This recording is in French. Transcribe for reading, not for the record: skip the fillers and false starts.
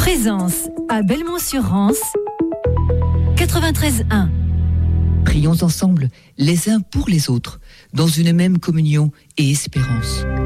Présence à Belmont-sur-Rance, 93.1. Prions ensemble les uns pour les autres, dans une même communion et espérance.